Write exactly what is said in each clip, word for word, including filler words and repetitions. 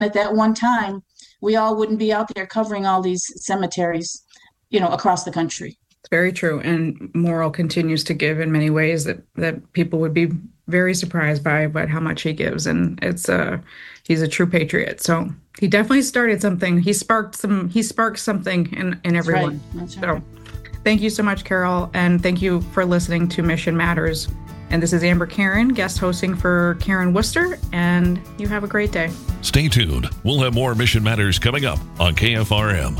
at that one time, we all wouldn't be out there covering all these cemeteries, you know, across the country. It's very true. And Morrill continues to give in many ways that, that people would be very surprised by, but how much he gives. And it's uh, he's a true patriot. So he definitely started something. He sparked some, he sparked something in, in everyone. That's right. That's right. So thank you so much, Carol. And thank you for listening to Mission Matters. And this is Amber Karen, guest hosting for Karen Worcester, and you have a great day. Stay tuned. We'll have more Mission Matters coming up on K F R M.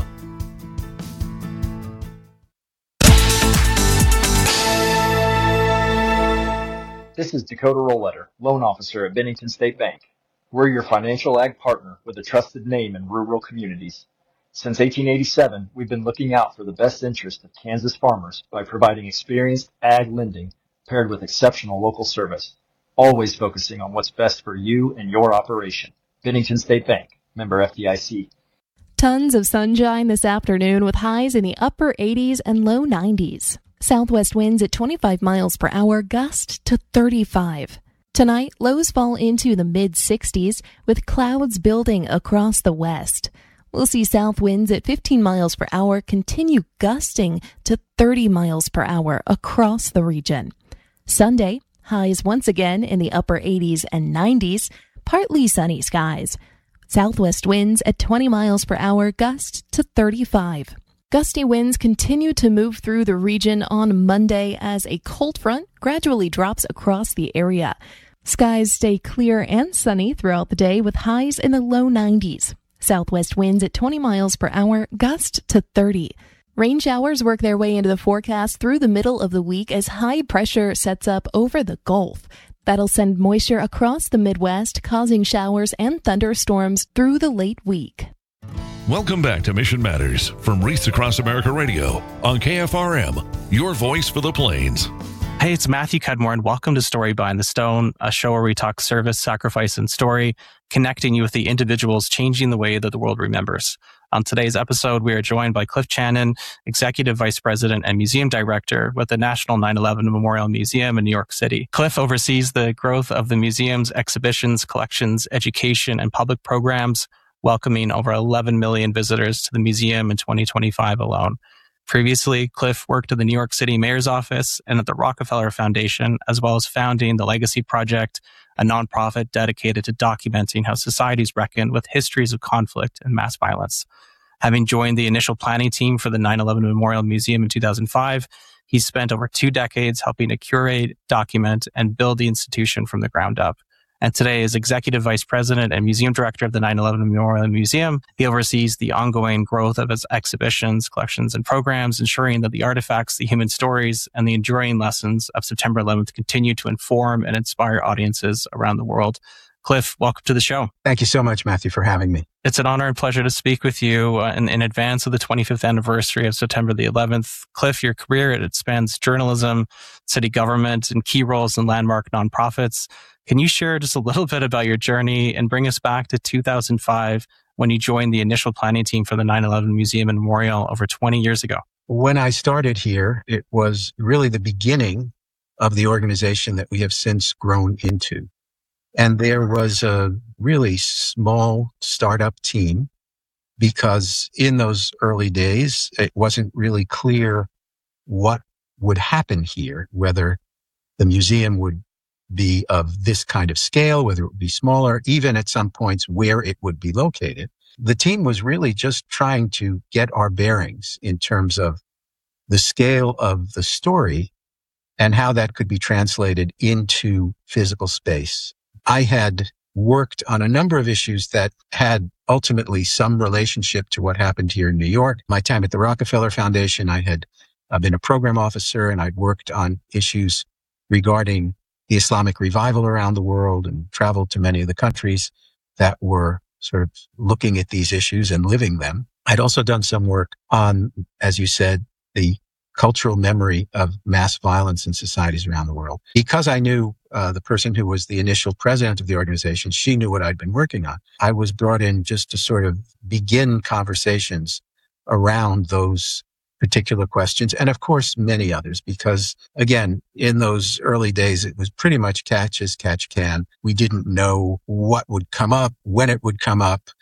This is Dakota Rollletter, loan officer at Bennington State Bank. We're your financial ag partner with a trusted name in rural communities. Since eighteen eighty-seven, we've been looking out for the best interest of Kansas farmers by providing experienced ag lending paired with exceptional local service, always focusing on what's best for you and your operation. Bennington State Bank, member F D I C. Tons of sunshine this afternoon with highs in the upper eighties and low nineties. Southwest winds at twenty-five miles per hour, gust to thirty-five. Tonight, lows fall into the mid-sixties with clouds building across the west. We'll see south winds at fifteen miles per hour continue gusting to thirty miles per hour across the region. Sunday, highs once again in the upper eighties and nineties, partly sunny skies. Southwest winds at twenty miles per hour, gust to thirty-five. Gusty winds continue to move through the region on Monday as a cold front gradually drops across the area. Skies stay clear and sunny throughout the day with highs in the low nineties. Southwest winds at twenty miles per hour, gust to thirty. Rain showers work their way into the forecast through the middle of the week as high pressure sets up over the Gulf. That'll send moisture across the Midwest, causing showers and thunderstorms through the late week. Welcome back to Mission Matters from Wreaths Across America Radio on K F R M, your voice for the Plains. Hey, it's Matthew Cudmore, and welcome to Story Behind the Stone, a show where we talk service, sacrifice, and story, connecting you with the individuals changing the way that the world remembers. On today's episode, we are joined by Cliff Channon, Executive Vice President and Museum Director with the National nine eleven Memorial Museum in New York City. Cliff oversees the growth of the museum's exhibitions, collections, education, and public programs, welcoming over eleven million visitors to the museum in twenty twenty-five alone. Previously, Cliff worked at the New York City Mayor's Office and at the Rockefeller Foundation, as well as founding the Legacy Project, a nonprofit dedicated to documenting how societies reckon with histories of conflict and mass violence. Having joined the initial planning team for the nine eleven Memorial Museum in two thousand five, he spent over two decades helping to curate, document, and build the institution from the ground up. And today, as Executive Vice President and Museum Director of the nine eleven Memorial Museum, he oversees the ongoing growth of its exhibitions, collections, and programs, ensuring that the artifacts, the human stories, and the enduring lessons of September eleventh continue to inform and inspire audiences around the world. Cliff, welcome to the show. Thank you so much, Matthew, for having me. It's an honor and pleasure to speak with you uh, in, in advance of the twenty-fifth anniversary of September the eleventh. Cliff, your career, it spans journalism, city government, and key roles in landmark nonprofits. Can you share just a little bit about your journey and bring us back to two thousand five when you joined the initial planning team for the nine eleven Museum and Memorial over twenty years ago? When I started here, it was really the beginning of the organization that we have since grown into. And there was a really small startup team because in those early days, it wasn't really clear what would happen here, whether the museum would be of this kind of scale, whether it would be smaller, even at some points where it would be located. The team was really just trying to get our bearings in terms of the scale of the story and how that could be translated into physical space. I had worked on a number of issues that had ultimately some relationship to what happened here in New York. My time at the Rockefeller Foundation, I had uh, been a program officer, and I'd worked on issues regarding the Islamic revival around the world and traveled to many of the countries that were sort of looking at these issues and living them. I'd also done some work on, as you said, the cultural memory of mass violence in societies around the world. Because I knew uh, the person who was the initial president of the organization, she knew what I'd been working on. I was brought in just to sort of begin conversations around those particular questions. And of course, many others, because again, in those early days, it was pretty much catch as catch can. We didn't know what would come up, when it would come up.